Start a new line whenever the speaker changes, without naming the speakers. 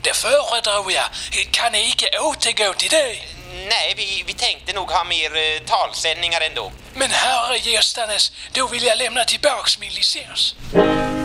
Det föredrar jag. Kan ni inte återgå till det?
Nej, vi tänkte nog ha mer talsändningar ändå.
Men herre gästanes, då vill jag lämna tillbaks min licens.